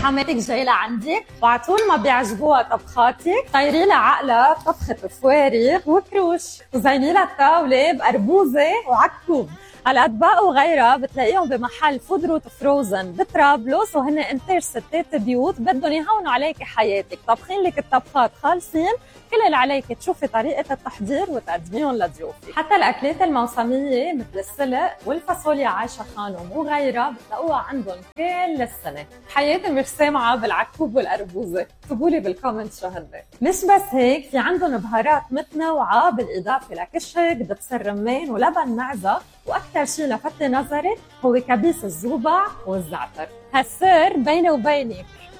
حماتك جاي لعندك وعطول ما بيعجبوها طبخاتك، طيري لها عقلها طبخة فوارغ وكروش وزيني لها الطاولة بقربوزة وعكوب. هالأطباق وغيرها بتلاقيهم بمحل فود روت فروزن بطرابلس، وهن انتاج ستات بيوت بدهم يهونوا عليكي حياتك، طبخين لك الطبخات خالصين. كل اللي عليك تشوفي طريقة التحضير وتقدميهم لضيوفك. حتى الأكلات الموسمية مثل السلق والفاصوليا عايشة خانم وغيرها بتلاقوها عندهم كل السنة. حياتي مش سامعة بالعكوب والقربوزة، اكتبولي بالكومنت شو هن. مش بس هيك، في عندهم بهارات متنوعة بالإضافة لكشك دبس الرمان ولبن معزة، وأكثر شيء لفت نظري هو كبيس الزوبع والزعتر. هالسر بيني وبينك